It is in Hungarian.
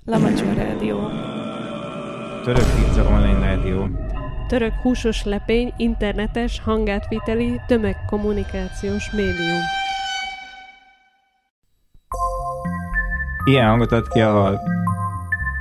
Lamacsa Rádió. Török pizza online rádió. Török húsos lepény, internetes, hangátviteli, tömegkommunikációs médium. Ilyen hangot ad ki a hal.